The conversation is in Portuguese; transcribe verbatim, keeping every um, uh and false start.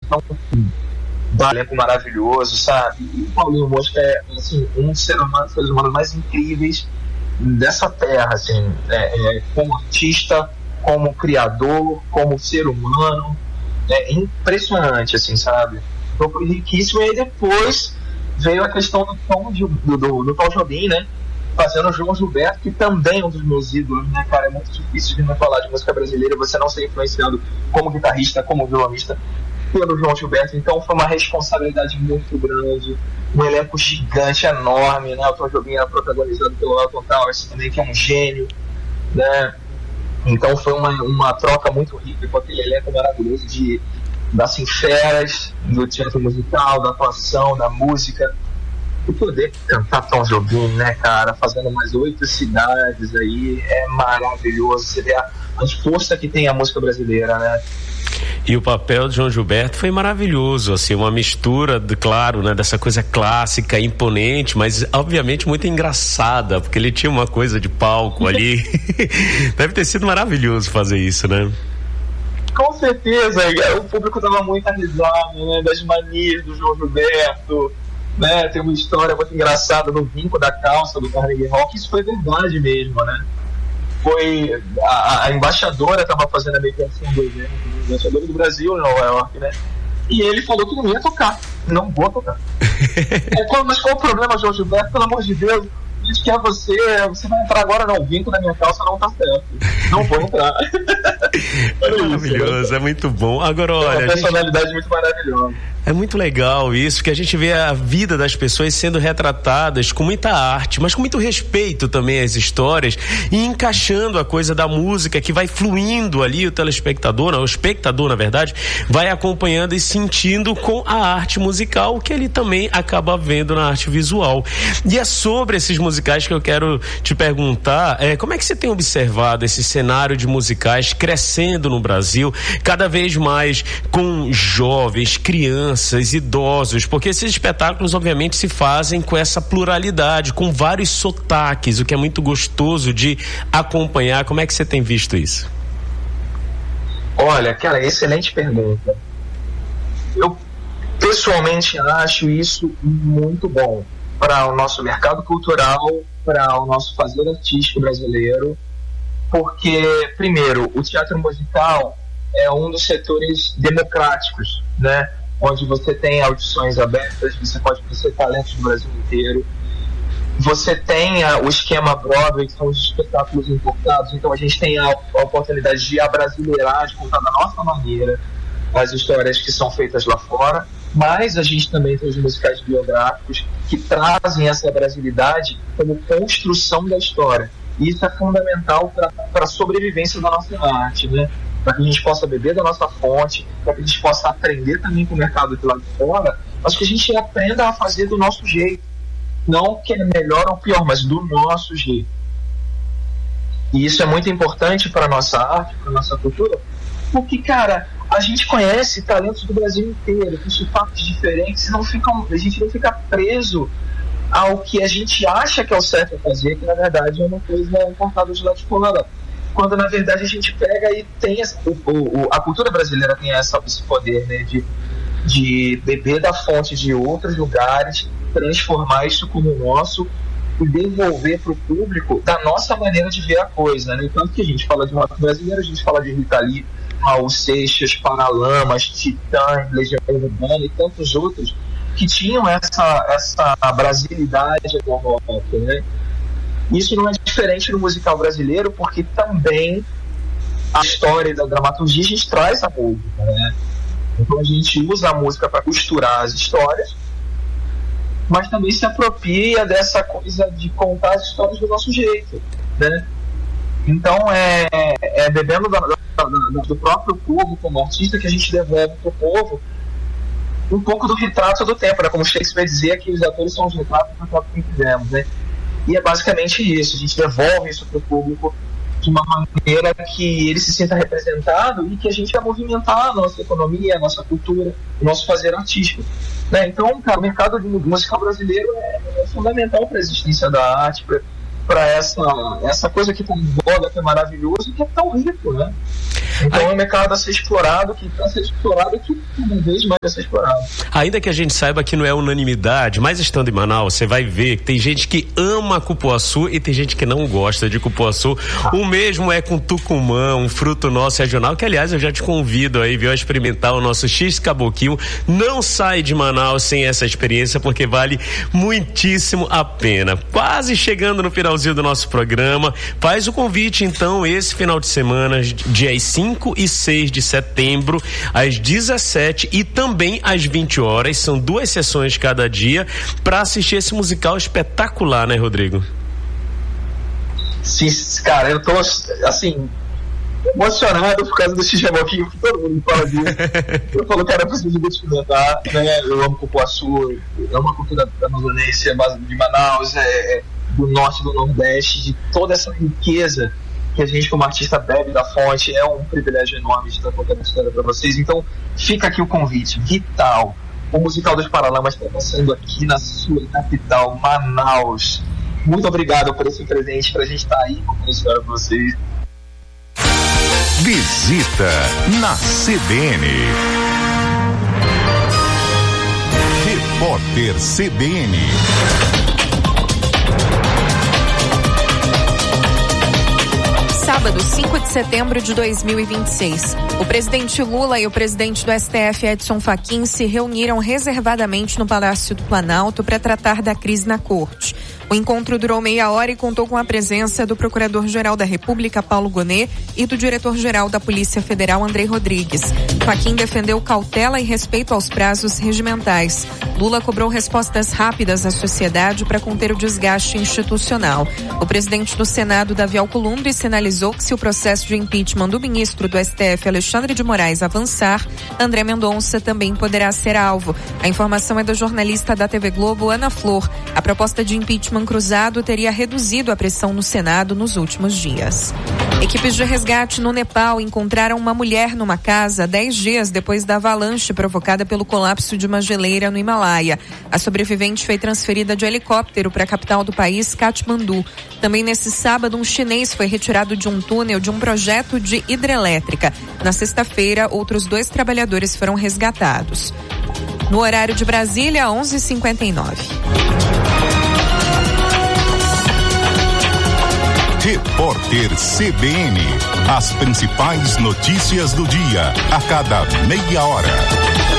um elenco maravilhoso, sabe? E o Paulinho Mosca é, assim, um dos seres humanos, seres humanos mais incríveis dessa terra, assim, é, é, como artista, como criador, como ser humano, é impressionante, assim, sabe? Então foi riquíssimo. E aí depois veio a questão do Tom, de, do, do, do Tom Jobim, né? Fazendo o João Gilberto, que também é um dos meus ídolos, né, cara? É muito difícil de não falar de música brasileira, você não ser influenciado como guitarrista, como violonista pelo João Gilberto. Então foi uma responsabilidade muito grande, um elenco gigante, enorme, né? O Tom Jobim era protagonizado pelo Elton Towers também, que é um gênio, né? Então foi uma, uma troca muito rica com aquele elenco maravilhoso de, assim, feras do teatro musical, da atuação, da música. E poder cantar Tom Jobim, né, cara, fazendo mais oito cidades aí, é maravilhoso. Você vê a, a força que tem a música brasileira, né? E o papel de João Gilberto foi maravilhoso, assim, uma mistura, de, claro, né, dessa coisa clássica, imponente, mas obviamente muito engraçada, porque ele tinha uma coisa de palco ali. Deve ter sido maravilhoso fazer isso, né? Com certeza, o público dava muita risada, né, das manias do João Gilberto, né? Tem uma história muito engraçada do vinco da calça do Carnegie Hall, que isso foi verdade mesmo, né? Foi a, a embaixadora estava fazendo a mediação do evento, a embaixadora do Brasil em Nova York, né? E ele falou que não ia tocar, não vou tocar. É, qual, mas qual o problema, João Gilberto? Pelo amor de Deus, a gente quer você, você vai entrar agora? Não, o vinco da minha calça não tá certo, não vou entrar. É maravilhoso, isso, né? É muito bom. Agora, olha, é uma personalidade gente... muito maravilhosa. É muito legal isso, que a gente vê a vida das pessoas sendo retratadas com muita arte, mas com muito respeito também às histórias, e encaixando a coisa da música que vai fluindo ali, o telespectador, o espectador, na verdade, vai acompanhando e sentindo com a arte musical, que ele também acaba vendo na arte visual. E é sobre esses musicais que eu quero te perguntar, é, como é que você tem observado esse cenário de musicais crescendo no Brasil, cada vez mais com jovens, crianças, idosos, porque esses espetáculos obviamente se fazem com essa pluralidade, com vários sotaques, o que é muito gostoso de acompanhar. Como é que você tem visto isso? Olha, cara, excelente pergunta. Eu pessoalmente acho isso muito bom para o nosso mercado cultural, para o nosso fazer artístico brasileiro, porque, primeiro, o teatro musical é um dos setores democráticos, né? Onde você tem audições abertas, você pode conhecer talentos do Brasil inteiro. Você tem a, o esquema Broadway, que são os espetáculos importados, então a gente tem a, a oportunidade de abrasileirar, de contar da nossa maneira as histórias que são feitas lá fora, mas a gente também tem os musicais biográficos que trazem essa brasilidade como construção da história. E isso é fundamental para a sobrevivência da nossa arte, né? Para que a gente possa beber da nossa fonte, para que a gente possa aprender também com o mercado de lá de fora, mas que a gente aprenda a fazer do nosso jeito. Não que é melhor ou pior, mas do nosso jeito. E isso é muito importante para a nossa arte, para a nossa cultura, porque, cara, a gente conhece talentos do Brasil inteiro, com sotaques diferentes, e não fica, a gente não fica preso ao que a gente acha que é o certo a fazer, que na verdade é uma coisa importada de lá de fora. Quando na verdade a gente pega e tem essa, o, o, a cultura brasileira tem essa, esse poder, né, de, de beber da fonte de outros lugares, transformar isso como nosso e devolver para o público da nossa maneira de ver a coisa, né? Tanto que a gente fala de rock brasileiro, a gente fala de Rita Lee, Raul Seixas, Paralamas, Titãs, Legião Urbana e tantos outros que tinham essa, essa brasilidade do rock, né? Isso não é diferente no musical brasileiro, porque também a história da dramaturgia a gente traz a música, né? Então a gente usa a música para costurar as histórias, mas também se apropria dessa coisa de contar as histórias do nosso jeito, né? Então é, é bebendo da, da, da, do próprio povo como artista que a gente devolve para o povo um pouco do retrato do tempo, né? Como Shakespeare dizia que os atores são os retratos do tempo que fizemos, né? E é basicamente isso, a gente devolve isso para o público de uma maneira que ele se sinta representado e que a gente vai movimentar a nossa economia, a nossa cultura, o nosso fazer artístico, né? Então, cara, o mercado musical brasileiro é, é fundamental para a existência da arte, para essa, essa coisa que tá em voga, que é maravilhoso, que é tão rico, né? Então é um mercado a ser explorado, que está a ser explorado e que cada vez mais vai ser explorado. Ainda que a gente saiba que não é unanimidade, mas estando em Manaus, você vai ver que tem gente que ama cupuaçu e tem gente que não gosta de cupuaçu. Ah. O mesmo é com tucumã, um fruto nosso regional, que aliás eu já te convido aí, viu, a experimentar o nosso X Caboquinho. Não sai de Manaus sem essa experiência, porque vale muitíssimo a pena. Quase chegando no finalzinho do nosso programa, faz o convite então esse final de semana, dias cinco e seis de setembro, às dezessete e também às vinte horas, são duas sessões cada dia, para assistir esse musical espetacular, né, Rodrigo? Sim, cara, eu tô assim emocionado por causa do X-Caboquinho, que todo mundo fala disso. Eu falo, cara, eu preciso experimentar, né? Eu amo cupuaçu, é uma cultura amazonense de Manaus, é, é do norte, do nordeste, de toda essa riqueza que a gente como artista bebe da fonte. É um privilégio enorme de estar contando a história para vocês. Então fica aqui o convite, Vital, o musical dos Paralamas está passando aqui na sua capital, Manaus. Muito obrigado por esse presente, pra gente estar tá aí contando a história para vocês. Visita na C B N. Repórter C B N. Sábado, cinco de setembro de dois mil e vinte e seis. O presidente Lula e o presidente do S T F, Edson Fachin, se reuniram reservadamente no Palácio do Planalto para tratar da crise na corte. O encontro durou meia hora e contou com a presença do Procurador-Geral da República, Paulo Gonet, e do Diretor-Geral da Polícia Federal, Andrei Rodrigues. Fachin defendeu cautela e respeito aos prazos regimentais. Lula cobrou respostas rápidas à sociedade para conter o desgaste institucional. O presidente do Senado, Davi Alcolumbre, sinalizou que se o processo de impeachment do ministro do S T F, Alexandre de Moraes, avançar, André Mendonça também poderá ser alvo. A informação é da jornalista da T V Globo, Ana Flor. A proposta de impeachment cruzado teria reduzido a pressão no Senado nos últimos dias. Equipes de resgate no Nepal encontraram uma mulher numa casa dez dias depois da avalanche provocada pelo colapso de uma geleira no Himalaia. A sobrevivente foi transferida de helicóptero para a capital do país, Katmandu. Também nesse sábado, um chinês foi retirado de um túnel de um projeto de hidrelétrica. Na sexta-feira, outros dois trabalhadores foram resgatados. No horário de Brasília, onze e cinquenta e nove. Repórter C B N. As principais notícias do dia, a cada meia hora.